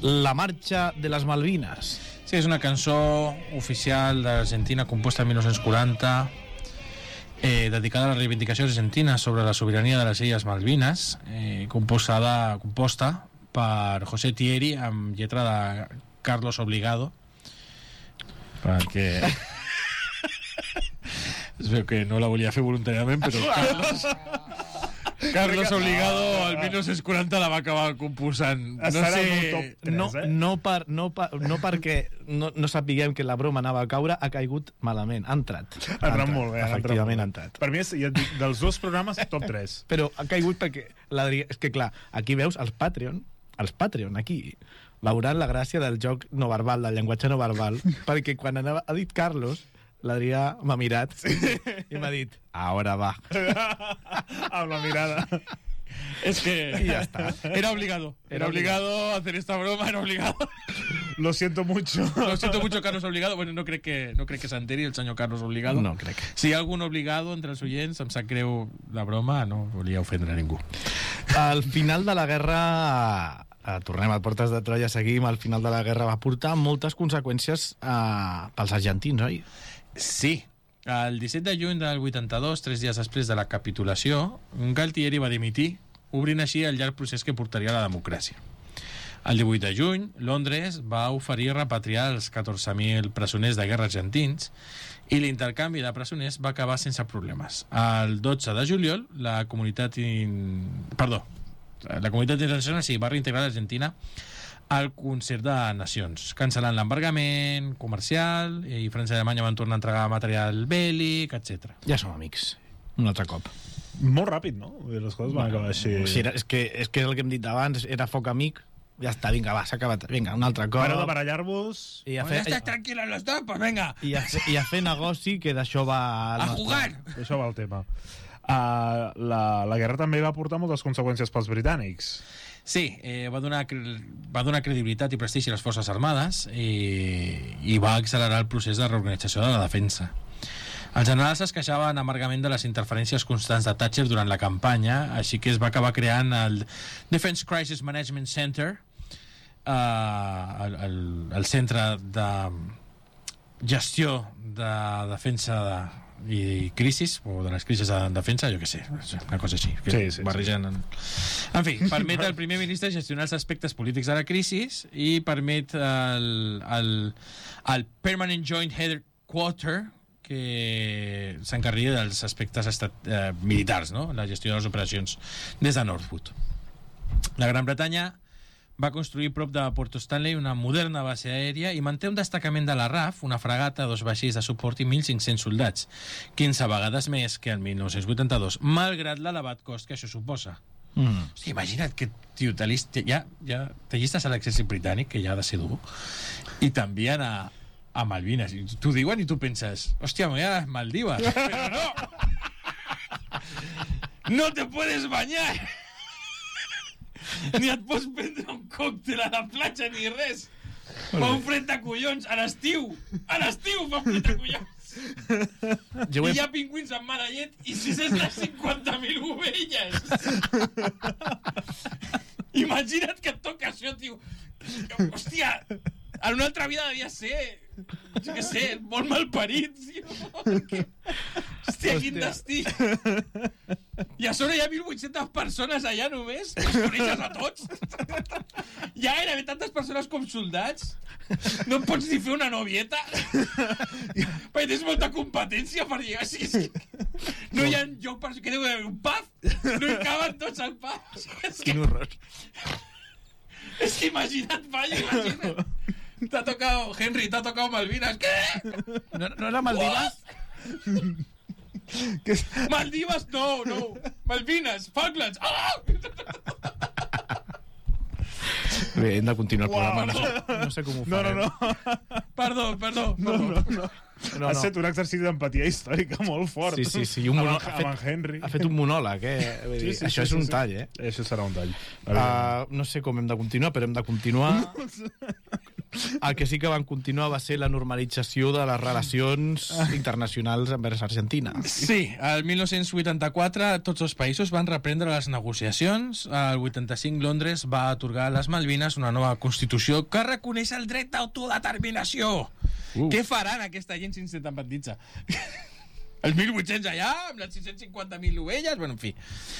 La marxa de les Malvines. Sí, és una cançó oficial d'Argentina composta en 1940, dedicada a la reivindicació argentina sobre la sobirania de les Illes Malvines, composta per José Thieri amb lletra de Carlos Obligado, perquè es veu que no la volia fer voluntàriament, però Carlos Obligado al 1940 la va acabar composant. No perquè no sapiguem que la broma anava a caure, ha caigut malament, ha entrat molt bé, efectivament ha entrat. Per mi és, ja et dic, dels dos programes top 3. Però ha caigut perquè és que clar, aquí veus els Patreon aquí veuran la gràcia del joc no verbal, del llenguatge no verbal, perquè quan ha dit Carlos, l'Adrià m'ha mirat i m'ha dit, ahora va. Amb la mirada. Es que y ya está. Era obligado a hacer esta broma, era obligado. Lo siento mucho, Carlos Obligado. Bueno, no crec que s'enteri el senyor Carlos Obligado. No crec. Si hi ha algun obligado entre els oients, em sap greu la broma, no volia ofendre a ningú. Al final de la guerra, tornem a Portes de Troia, seguim, al final de la guerra va portar moltes conseqüències pels argentins, oi? Sí. El 17 de juny del 82, 3 dies després de la capitulació, Galtieri va dimitir, obrint així el llarg procés que portaria a la democràcia. El 18 de juny, Londres va oferir repatriar els 14.000 presoners de guerra argentins i l'intercanvi de presoners va acabar sense problemes. El 12 de juliol, la comunitat internacional va reintegrar l'Argentina al concert de nacions, cancel·lant l'embargament comercial, i França i Alemanya van tornar a entregar material bèl·lic, etc. Ja som amics, un altre cop. Molt ràpid, no? Les coses van acabar així. Sí, és que és el que hem dit abans, era foc amic, ja està, vinga, va, s'ha acabat, vinga, un altre cop. Pareu de barallar-vos. Ja estàs tranquil·la los dos, pues venga. I a fer negoci, que d'això va... A jugar. D'això va el tema. La guerra també va portar moltes conseqüències pels britànics. Sí, va donar credibilitat i prestigi a les forces armades i va accelerar el procés de reorganització de la defensa. Els generals es queixaven amargament de les interferències constants de Thatcher durant la campanya, així que es va acabar creant el Defense Crisis Management Center, el centre de gestió de defensa i crisis, o de les crisis de defensa, jo què sé, una cosa així sí. Barregen. En fi, permet al primer ministre gestionar els aspectes polítics de la crisis i permet el Permanent Joint Headquarter que s'encarregui dels aspectes militars, no? La gestió de les operacions des de Northwood. La Gran Bretanya va construir prop de Porto Stanley una moderna base aèria i manté un destacament de la RAF, una fragata, 2 vaixells de suport i 1.500 soldats, 15 vegades més que el 1982, malgrat l'elevat cost que això suposa. Hosti, imagina't que, tio, ja t'allistes a l'exèrcit britànic, que ja ha de ser dur, i t'envien a Malvines, i t'ho diuen i tu penses, hòstia, me voy a las Maldivas, però no! No te puedes bañar! Ni et pots prendre un còctel a la platja ni res. Fa un fred de collons a l'estiu fa un fred de collons. I hi ha pingüins amb mala llet i 650.000 ovelles. Imagina't que et toca això, tio. Hòstia, en una altra vida devia ser, jo què sé, molt malparit, tio. Hòstia, quin destí. I a sobre hi ha 1.800 persones allà només, que els coneixes a tots. Hi ha gairebé tantes persones com soldats. No em pots ni fer una novieta, perquè tens molta competència per llegar. No hi ha lloc per... Què deu haver un pub? No hi caben tots al pub. Quin horror. És que imagina't, imagina't. T'ha tocado, Henry, t'ha tocado Malvinas. ¿Qué? ¿No era Maldivas? Maldivas, no. Malvinas, Falklands. Bé, hem de continuar el programa. No sé com ho farem. No. Perdó. No. Has fet un exercici d'empatia històrica molt fort. Sí. Amb en Henry. Ha fet un monòleg, Sí, això és un tall, Això serà un tall. No sé com hem de continuar, però hem de continuar El que sí que van continuar va ser la normalització de les relacions internacionals envers Argentina. Sí, el 1984 tots els països van reprendre les negociacions. El 85 Londres va atorgar a les Malvines una nova constitució que reconeix el dret d'autodeterminació. Què faran aquesta gent si s'independitza? El 1800 allà, amb les 650.000 ovelles, bueno, en fi.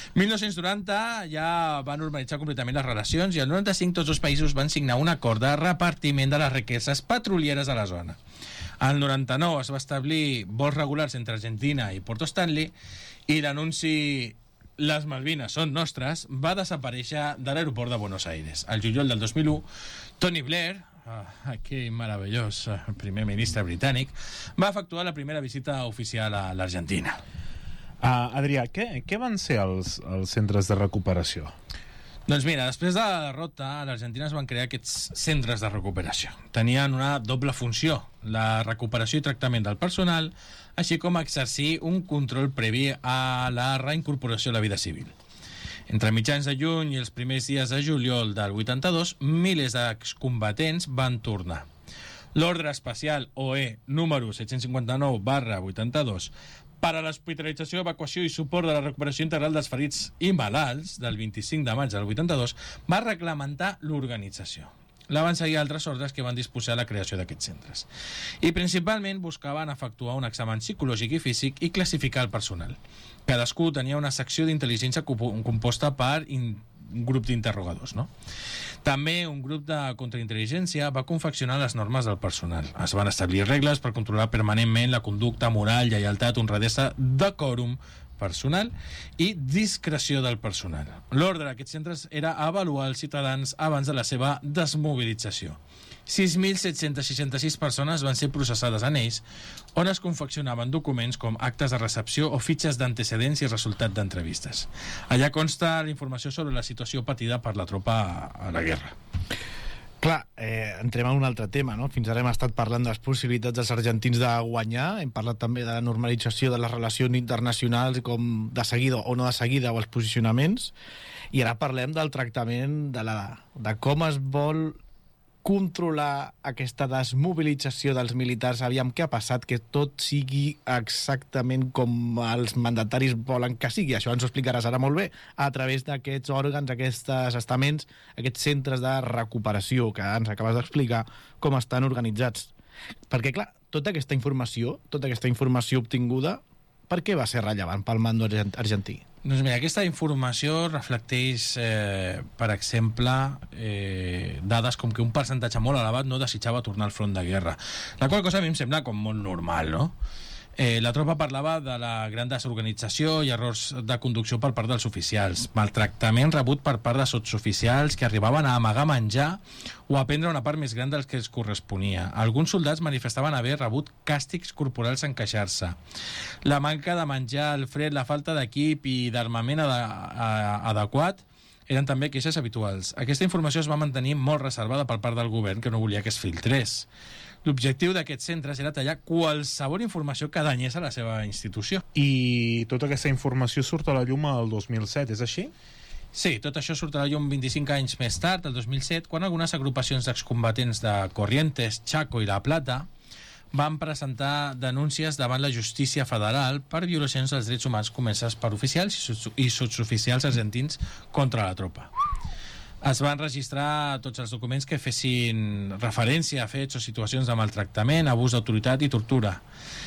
1990 ja va normalitzar completament les relacions i el 95 tots els països van signar un acord de repartiment de les riqueses petrolieres a la zona. Al 99 es va establir vols regulars entre Argentina i Porto Stanley i l'anunci "Les Malvines són nostres" va desaparèixer de l'aeroport de Buenos Aires. Al juliol del 2001, Tony Blair, aquell meravellós primer ministre britànic, va efectuar la primera visita oficial a l'Argentina. Adrià, què van ser els centres de recuperació? Doncs mira, després de la derrota, a l'Argentina es van crear aquests centres de recuperació. Tenien una doble funció, la recuperació i tractament del personal, així com exercir un control previ a la reincorporació a la vida civil. Entre mitjans de juny i els primers dies de juliol del 82, milers d'excombatents van tornar. L'ordre especial OE número 759/82 per a l'hospitalització, evacuació i suport de la recuperació integral dels ferits i malalts del 25 de maig del 82 va reglamentar l'organització. La van seguir altres ordres que van disposar la creació d'aquests centres. I principalment buscaven efectuar un examen psicològic i físic i classificar el personal. Cadascú tenia una secció d'intel·ligència composta per un grup d'interrogadors, no? També un grup de contraintel·ligència va confeccionar les normes del personal. Es van establir regles per controlar permanentment la conducta, moral, lleialtat, honradesa, decòrum personal i discreció del personal. L'ordre d'aquests centres era avaluar els ciutadans abans de la seva desmobilització. 6.766 persones van ser processades en ells, on es confeccionaven documents com actes de recepció o fitxes d'antecedents i resultat d'entrevistes. Allà consta la informació sobre la situació patida per la tropa a la guerra. Clar, entrem en un altre tema, no? Fins ara hem estat parlant de les possibilitats dels argentins de guanyar, hem parlat també de la normalització de les relacions internacionals, com de seguida o no de seguida, o els posicionaments, i ara parlem del tractament de com es vol controlar aquesta desmobilització dels militars. Aviam què ha passat, que tot sigui exactament com els mandataris volen que sigui. Això ens ho explicaràs ara molt bé, a través d'aquests òrgans, aquests estaments, aquests centres de recuperació que ens acabes d'explicar com estan organitzats. Perquè, clar, tota aquesta informació obtinguda, per què va ser rellevant pel mando argentí? Doncs mira, aquesta informació reflecteix, per exemple, dades com que un percentatge molt elevat no desitjava tornar al front de guerra. La qual cosa a mi em sembla com molt normal, no? La tropa parlava de la gran desorganització i errors de conducció per part dels oficials, maltractament rebut per part de sotsoficials que arribaven a amagar menjar o a prendre una part més gran del que els corresponia. Alguns soldats manifestaven haver rebut càstigs corporals en queixar-se. La manca de menjar, el fred, la falta d'equip i d'armament adequat eren també queixes habituals. Aquesta informació es va mantenir molt reservada per part del govern, que no volia que es filtrés. L'objectiu d'aquests centres era tallar qualsevol informació que danyés a la seva institució. I tota aquesta informació surt a la llum el 2007, és així? Sí, tot això surt a la llum 25 anys més tard, el 2007, quan algunes agrupacions d'excombatents de Corrientes, Chaco i La Plata van presentar denúncies davant la justícia federal per violacions dels drets humans comeses per oficials i sotsoficials argentins contra la tropa. Es van registrar tots els documents que fessin referència a fets o situacions de maltractament, abús d'autoritat i tortura.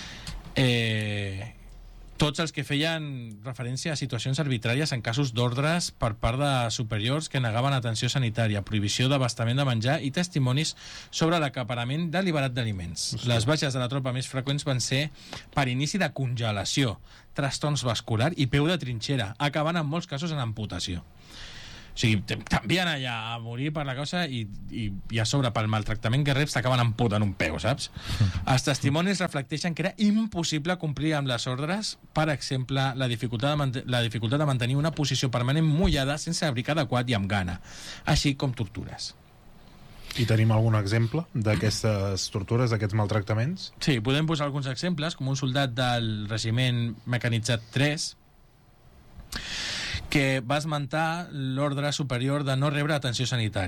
Tots els que feien referència a situacions arbitràries en casos d'ordres per part de superiors que negaven atenció sanitària, prohibició d'abastament de menjar i testimonis sobre l'acaparament deliberat d'aliments. Les baixes de la tropa més freqüents van ser per inici de congelació, trastorns vascular i peu de trinxera, acabant en molts casos en amputació. O sigui, t'envien allà a morir per la causa i a sobre pel maltractament que reps t'acaben amputant un peu, saps? Els testimonis reflecteixen que era impossible complir amb les ordres, per exemple, la dificultat de mantenir una posició permanent mullada sense abric adequat i amb gana, així com tortures. I tenim algun exemple d'aquestes tortures, d'aquests maltractaments? Sí, podem posar alguns exemples, com un soldat del regiment mecanitzat 3 que va esmentar l'ordre superior de no rebre atenció sanitària.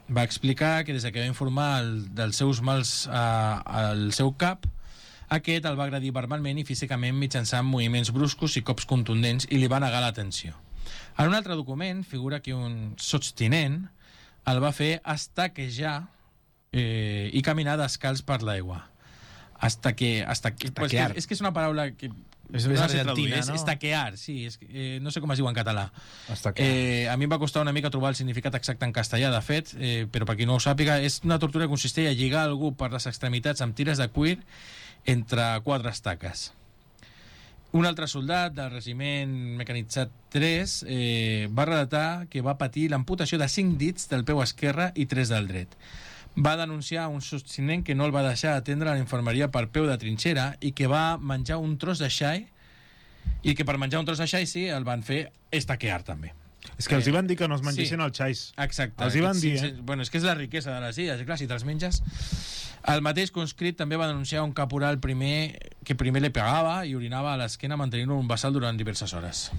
Va explicar que des que va informar dels seus mals al seu cap, aquest el va agredir verbalment i físicament mitjançant moviments bruscos i cops contundents i li va negar l'atenció. En un altre document figura que un sotstinent el va fer estaquejar i caminar descalç per l'aigua. Estaquear. És que és una paraula que És no la sé argentina, traduir, no? estaquear, sí, no sé com es diu en català. Estaquear. A mi em va costar una mica trobar el significat exacte en castellà, de fet, però per qui no ho sàpiga, és una tortura que consisteix a lligar algú per les extremitats amb tires de cuir entre 4 estaques. Un altre soldat del regiment mecanitzat 3 va relatar que va patir l'amputació de 5 dits del peu esquerre i 3 del dret. Va denunciar un sostenent que no el va deixar atendre a la infermeria per peu de trinxera i que va menjar un tros de xai i que per menjar un tros de xai sí, el van fer estaquear també. És que els hi van dir que no es mengessin els xais. Exacte. Els hi van dir, Bueno, és que és la riquesa de les illes, clar, si te'ls menges. El mateix conscrit també va denunciar un caporal que primer li pegava i orinava a l'esquena mantenint un vessal durant diverses hores.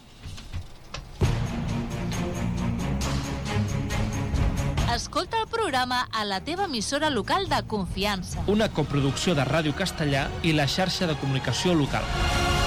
Escolta el programa a la teva emissora local de confiança. Una coproducció de Ràdio Castellà i la xarxa de comunicació local.